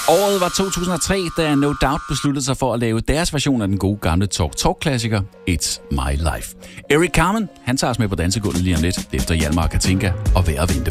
Året var 2003, da No Doubt besluttede sig for at lave deres version af den gode gamle talk-klassiker It's My Life. Eric Carmen, han tager os med på dansegulvet lige om lidt, efter Hjalmar og Katinka og Vær at vente.